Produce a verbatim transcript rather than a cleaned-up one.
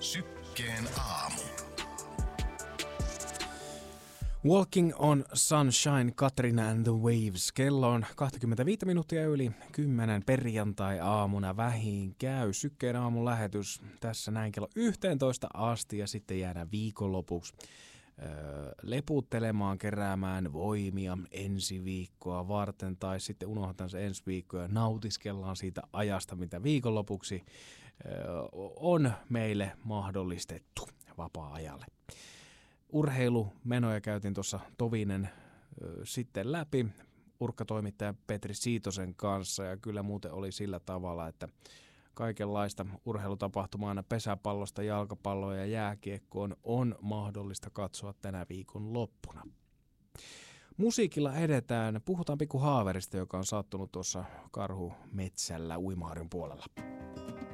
Sykkeen aamu. Walking on Sunshine, Katrina and the Waves. Kello on kaksikymmentäviisi minuuttia yli kymmenen perjantai-aamuna vähin käy. Sykkeen aamun lähetys tässä näin kello yhteentoista asti ja sitten jäädään viikonlopuksi öö, leputtelemaan, keräämään voimia ensi viikkoa varten tai sitten unohdetaan se ensi viikko ja nautiskellaan siitä ajasta, mitä viikonlopuksi öö, on meille mahdollistettu vapaa-ajalle. Urheilumenoja käytiin tuossa tovinen ö, sitten läpi urkkatoimittaja Petri Siitosen kanssa ja kyllä muuten oli sillä tavalla, että kaikenlaista urheilutapahtumaa aina pesäpallosta, jalkapalloa ja jääkiekkoon on mahdollista katsoa tänä viikon loppuna. Musiikilla edetään. Puhutaan pikku haaverista, joka on sattunut tuossa Karhumetsällä Uimaharjun puolella.